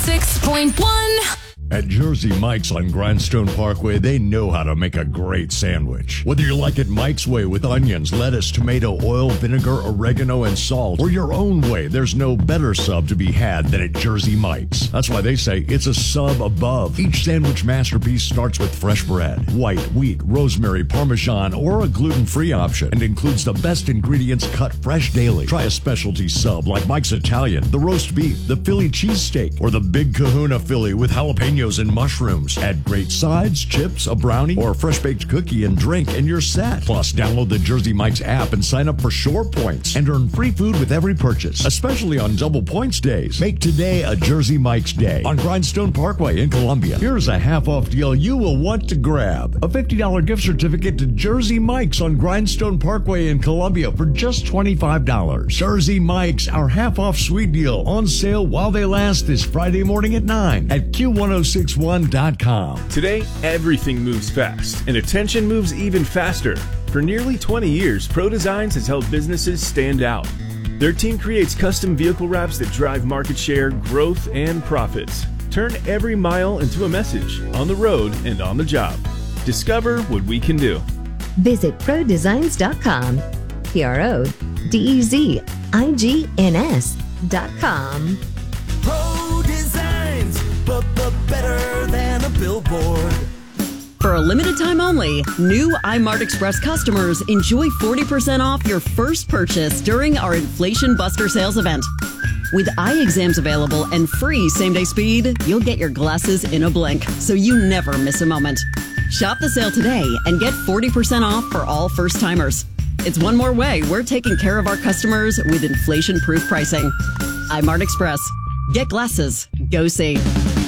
106.1. At Jersey Mike's on Grindstone Parkway, they know how to make a great sandwich. Whether you like it Mike's way with onions, lettuce, tomato, oil, vinegar, oregano, and salt, or your own way, there's no better sub to be had than at Jersey Mike's. That's why they say it's a sub above. Each sandwich masterpiece starts with fresh bread, white, wheat, rosemary, parmesan, or a gluten-free option, and includes the best ingredients cut fresh daily. Try a specialty sub like Mike's Italian, the roast beef, the Philly cheesesteak, or the Big Kahuna Philly with jalapenos and mushrooms. Add great sides, chips, a brownie, or a fresh-baked cookie and drink, and you're set. Plus, download the Jersey Mike's app and sign up for Shore Points and earn free food with every purchase, especially on double points days. Make today a Jersey Mike's day on Grindstone Parkway in Columbia. Here's a half-off deal you will want to grab. A $50 gift certificate to Jersey Mike's on Grindstone Parkway in Columbia for just $25. Jersey Mike's, our half-off sweet deal, on sale while they last this Friday morning at 9 at Q1061.com. Today, everything moves fast, and attention moves even faster. For nearly 20 years, Pro Designs has helped businesses stand out. Their team creates custom vehicle wraps that drive market share, growth, and profits. Turn every mile into a message, on the road and on the job. Discover what we can do. Visit ProDesigns.com. ProDesigns.com. Pro Designs, but better than a billboard. For a limited time only, new iMart Express customers enjoy 40% off your first purchase during our Inflation Buster sales event. With eye exams available and free same-day speed, you'll get your glasses in a blink, so you never miss a moment. Shop the sale today and get 40% off for all first-timers. It's one more way we're taking care of our customers with inflation-proof pricing. iMart Express. Get glasses. Go see.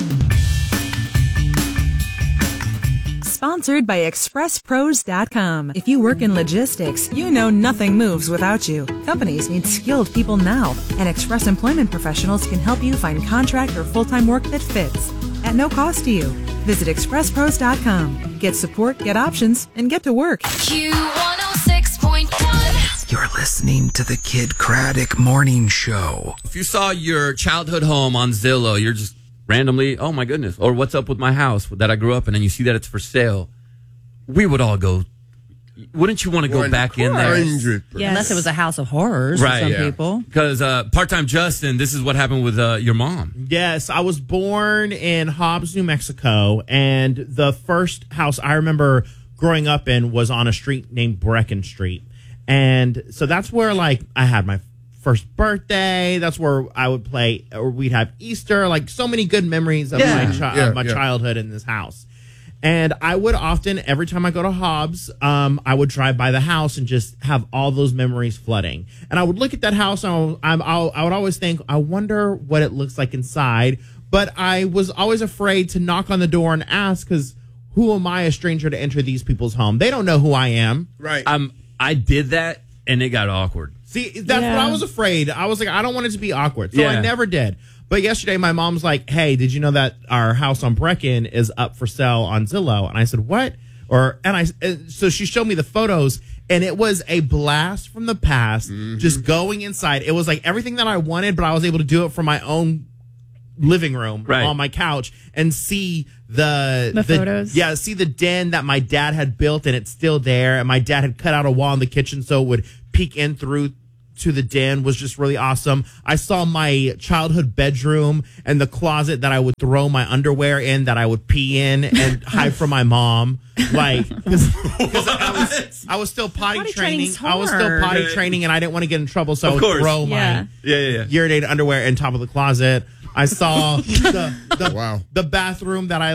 Sponsored by ExpressPros.com. If you work in logistics, you know nothing moves without you. Companies need skilled people now, and Express Employment Professionals can help you find contract or full-time work that fits at no cost to you. Visit ExpressPros.com. Get support, get options, and get to work. Q106.1. You're listening to the Kid Craddock Morning Show. If you saw your childhood home on Zillow, you're just randomly, oh my goodness, or what's up with my house that I grew up in, and you see that it's for sale, we would all go, wouldn't you want to go back in there? Yes. Unless it was a house of horrors for some people. Because Part-Time Justin, this is what happened with your mom. Yes, I was born in Hobbs, New Mexico, and the first house I remember growing up in was on a street named Brecken Street. And so that's where, like, I had my first birthday. That's where I would play, or we'd have Easter. Like, so many good memories of my childhood in this house. And I would often, every time I go to Hobbs, I would drive by the house and just have all those memories flooding. And I would look at that house, and I would always think, I wonder what it looks like inside. But I was always afraid to knock on the door and ask, because who am I, a stranger, to enter these people's home? They don't know who I am. Right. I did that, and it got awkward. See, that's what I was afraid. I was like, I don't want it to be awkward. So I never did. But yesterday, my mom's like, hey, did you know that our house on Brecken is up for sale on Zillow? And I said, what? So she showed me the photos, and it was a blast from the past, just going inside. It was like everything that I wanted, but I was able to do it from my own living room on my couch and see the photos. Yeah, see the den that my dad had built, and it's still there. And my dad had cut out a wall in the kitchen so it would peek in through to the den. Was just really awesome. I saw my childhood bedroom and the closet that I would throw my underwear in, that I would pee in and hide from my mom. Like, because I was still potty training. I was still potty training, and I didn't want to get in trouble, so I would throw my urinated underwear in top of the closet. I saw the bathroom that I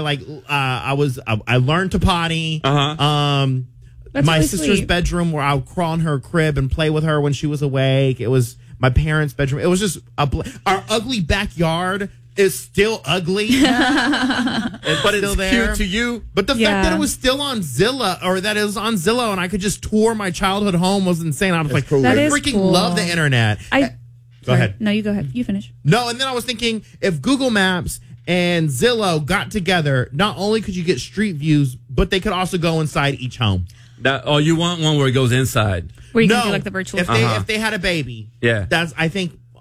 learned to potty. That's my really sister's sweet. bedroom, where I would crawl in her crib and play with her when she was awake. It was my parents' bedroom. It was just our ugly backyard is still ugly, but it's still there. Cute to you. But the fact that it was still on Zillow, or that it was on Zillow, and I could just tour my childhood home was insane. I was like, That I is freaking cool. love the internet. Go ahead. No, you go ahead. You finish. No, and then I was thinking, if Google Maps and Zillow got together, not only could you get street views, but they could also go inside each home. You want one where it goes inside? Where you can do like the virtual. If they had a baby, Yeah. that's, I think,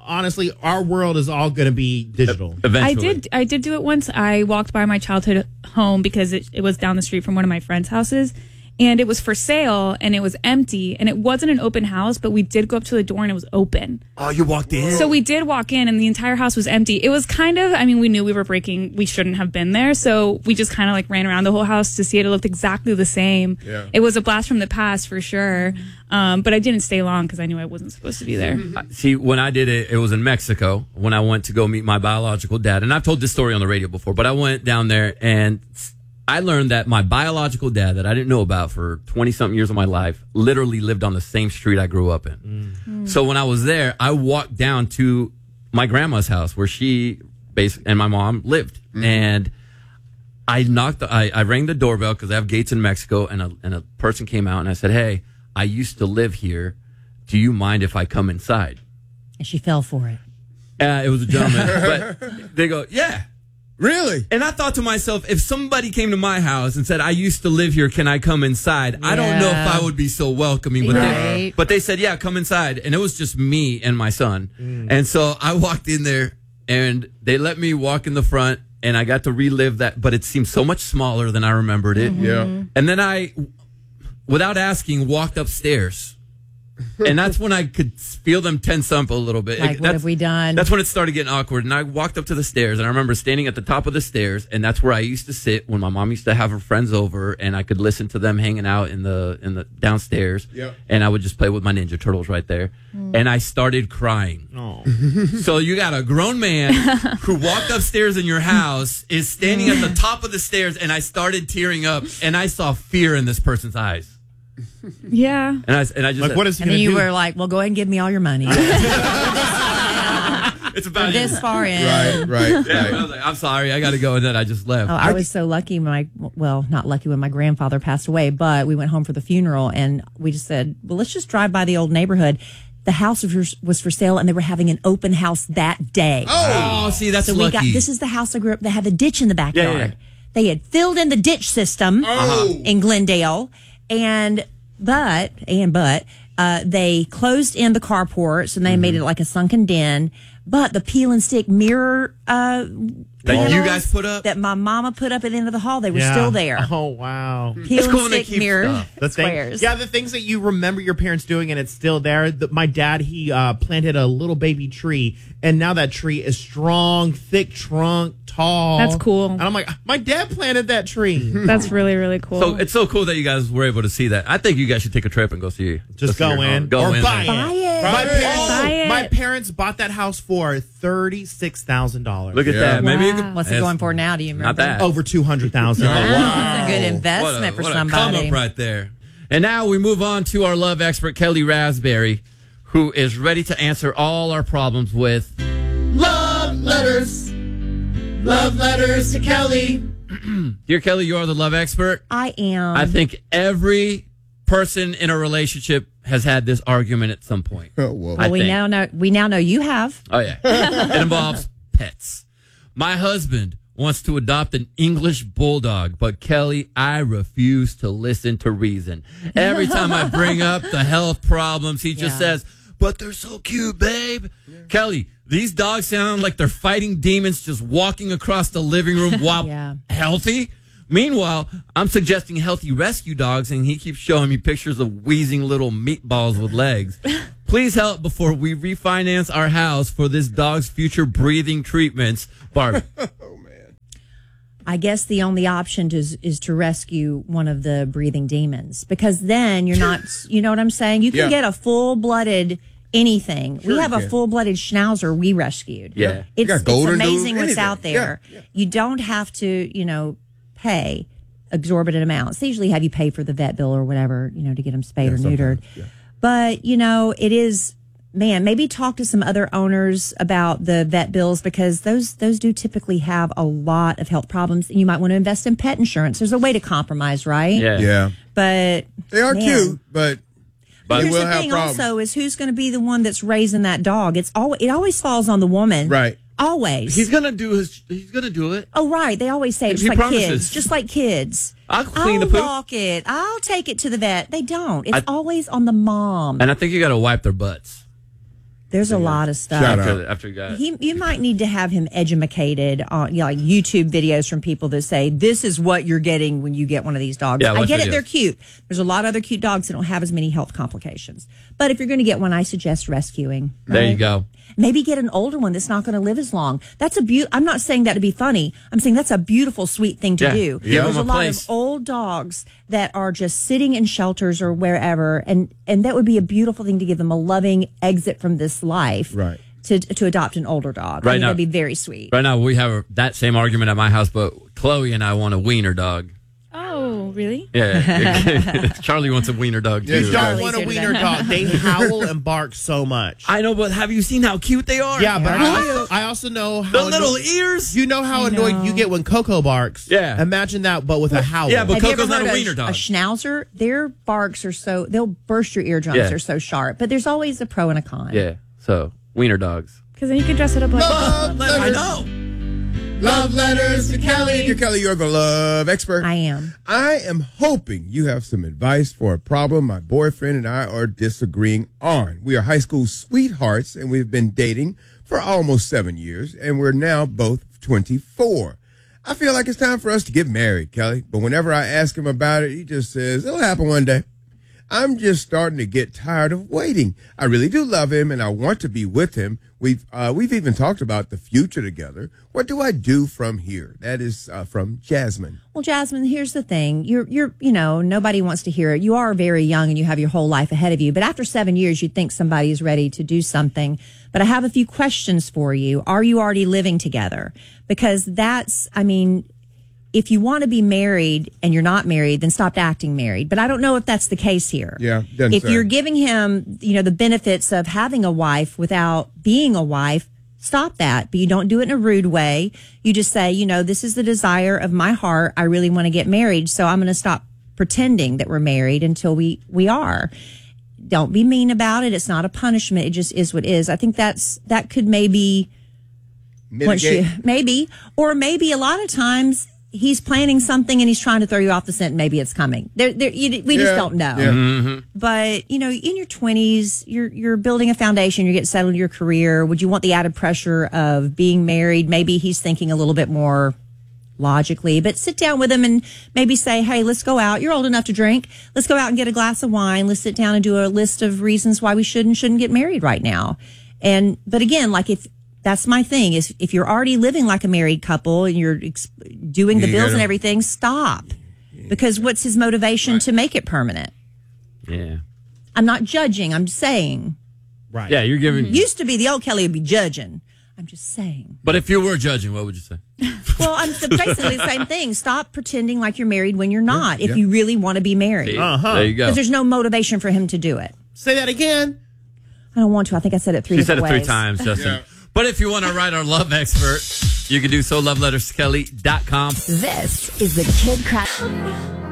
honestly, our world is all going to be digital. Eventually. I did do it once. I walked by my childhood home because it was down the street from one of my friend's houses. And it was for sale, and it was empty, and it wasn't an open house, but we did go up to the door, and it was open. Oh, you walked in? So we did walk in, and the entire house was empty. It was kind of, I mean, we knew we shouldn't have been there, so we just kind of like ran around the whole house to see it. It looked exactly the same. Yeah. It was a blast from the past for sure, but I didn't stay long because I knew I wasn't supposed to be there. See, when I did it, it was in Mexico when I went to go meet my biological dad, and I've told this story on the radio before, but I went down there, and I learned that my biological dad that I didn't know about for 20-something years of my life literally lived on the same street I grew up in. So when I was there, I walked down to my grandma's house where she and my mom lived. And I rang the doorbell because I have gates in Mexico, and a person came out, and I said, "Hey, I used to live here. Do you mind if I come inside?" And she fell for it. It was a gentleman. But they go, "Yeah." Really? And I thought to myself, if somebody came to my house and said, "I used to live here, can I come inside?" I don't know if I would be so welcoming. But they said, "Yeah, come inside." And it was just me and my son. And so I walked in there, and they let me walk in the front, and I got to relive that. But it seemed so much smaller than I remembered it. Yeah. And then I, without asking, walked upstairs. And that's when I could feel them tense up a little bit. Like, what have we done? That's when it started getting awkward. And I walked up to the stairs, and I remember standing at the top of the stairs, and that's where I used to sit when my mom used to have her friends over, and I could listen to them hanging out in the downstairs. Yep. And I would just play with my Ninja Turtles right there. And I started crying. Oh. So you got a grown man who walked upstairs in your house, is standing at the top of the stairs, and I started tearing up, and I saw fear in this person's eyes. Yeah. And I just like, what is he and then you do? were like, "Well, go ahead and give me all your money." It's about this far in. Right. Yeah, I was like, "I'm sorry, I got to go," and then I just left. Oh, I was so lucky. Not lucky when my grandfather passed away, but we went home for the funeral, and we just said, "Well, let's just drive by the old neighborhood." The house was for sale, and they were having an open house that day. Oh, see, that's so lucky. This is the house I grew up. They had the ditch in the backyard. Yeah. They had filled in the ditch system in Glendale, but they closed in the carports, and they made it like a sunken den. But the peel and stick mirror that you guys put up, that my mama put up at the end of the hall, they were still there. Oh wow! Peel and stick mirror squares. The things that you remember your parents doing, and it's still there. My dad, he planted a little baby tree, and now that tree is strong, thick trunk, tall. That's cool. And I'm like, my dad planted that tree. That's really, really cool. So it's so cool that you guys were able to see that. I think you guys should take a trip and go see it. Just go in. Go in. Buy it. My parents bought that house for $36,000. Look at that. Maybe you could, what's it going for now? Do you remember? Not that. Over $200,000. Wow. That's a good investment for somebody. Come up right there. And now we move on to our love expert, Kelly Raspberry, who is ready to answer all our problems with love letters. Love letters to Kelly. Dear Kelly, you are the love expert. I am. I think every person in a relationship has had this argument at some point. Oh, well. Well, we now know you have. Oh, yeah. It involves pets. My husband wants to adopt an English bulldog, but Kelly, I refuse to listen to reason. Every time I bring up the health problems, he just says, "But they're so cute, babe." Yeah. Kelly, these dogs sound like they're fighting demons just walking across the living room while healthy. Meanwhile, I'm suggesting healthy rescue dogs, and he keeps showing me pictures of wheezing little meatballs with legs. Please help before we refinance our house for this dog's future breathing treatments. Barbie. Oh, man. I guess the only option is to rescue one of the breathing demons, because then you're not, you know what I'm saying? You can get a full-blooded anything. Sure, we have a full-blooded Schnauzer we rescued. Yeah. It's amazing what's out there. Yeah. You don't have to, pay exorbitant amounts. They usually have you pay for the vet bill or whatever, to get them spayed or neutered. Yeah. But, it is, maybe talk to some other owners about the vet bills, because those do typically have a lot of health problems. And you might want to invest in pet insurance. There's a way to compromise, right? Yeah. But they are cute, but here's the thing also is who's going to be the one that's raising that dog. It always falls on the woman. Right. Always. He's gonna do it. Oh, right. They always say it, just like kids. I'll clean the poop. I'll walk it. I'll take it to the vet. They don't. It's always on the mom. And I think you got to wipe their butts. There's a lot of stuff. After you got You might need to have him edumacated on like YouTube videos from people that say this is what you're getting when you get one of these dogs. Yeah, I get videos. it; they're cute. There's a lot of other cute dogs that don't have as many health complications. But if you're going to get one, I suggest rescuing. Right? There you go. Maybe get an older one that's not going to live as long. That's I'm not saying that to be funny. I'm saying that's a beautiful, sweet thing to do. Yeah. There's a lot of old dogs that are just sitting in shelters or wherever, and that would be a beautiful thing to give them a loving exit from this life. Right. To adopt an older dog. Right I think now, that'd be very sweet. Right now, we have that same argument at my house, but Chloe and I want a wiener dog. Oh, really? Yeah. Charlie wants a wiener dog, too. You don't want a wiener dog. They howl and bark so much. I know, but have you seen how cute they are? Yeah, but I also know how... The little ears? You know how annoyed you get when Coco barks? Yeah. Imagine that, but with a howl. Yeah, but Have you Coco's ever not a heard wiener dog. A schnauzer, their barks are so... They'll burst your eardrums. Yeah. They're so sharp. But there's always a pro and a con. Yeah, so wiener dogs. Because then you can dress it up like I know. Love letters to Kelly. Kelly, you're the love expert. I am. I am hoping you have some advice for a problem my boyfriend and I are disagreeing on. We are high school sweethearts, and we've been dating for almost 7 years, and we're now both 24. I feel like it's time for us to get married, Kelly, but whenever I ask him about it, he just says, it'll happen one day. I'm just starting to get tired of waiting. I really do love him, and I want to be with him. We've even talked about the future together. What do I do from here? That is from Jasmine. Well, Jasmine, here's the thing. You're nobody wants to hear it. You are very young and you have your whole life ahead of you. But after 7 years, you'd think somebody is ready to do something. But I have a few questions for you. Are you already living together? Because if you want to be married and you're not married, then stop acting married. But I don't know if that's the case here. Yeah. If you're giving him, the benefits of having a wife without being a wife, stop that. But you don't do it in a rude way. You just say, this is the desire of my heart. I really want to get married. So I'm going to stop pretending that we're married until we are. Don't be mean about it. It's not a punishment. It just is what it is. I think that could maybe, maybe a lot of times, he's planning something and he's trying to throw you off the scent. And maybe it's coming. We just don't know. Yeah. Mm-hmm. But in your 20s, you're building a foundation. You're getting settled in your career. Would you want the added pressure of being married? Maybe he's thinking a little bit more logically. But sit down with him and maybe say, "Hey, let's go out. You're old enough to drink. Let's go out and get a glass of wine. Let's sit down and do a list of reasons why we should and shouldn't get married right now." But again, that's my thing is if you're already living like a married couple and you're doing the bills and everything, stop. Because what's his motivation to make it permanent? Yeah. I'm not judging. I'm just saying. Right. Yeah, you're giving. Used to be the old Kelly would be judging. I'm just saying. But if you were judging, what would you say? Well, I'm basically the same thing. Stop pretending like you're married when you're not. If you really want to be married. There you go. Because there's no motivation for him to do it. Say that again. I don't want to. I think I said it three She said different it ways. 3 times, Justin. But if you want to write our love expert, you can do so. LoveLettersKelly.com. This is the Kid Crash.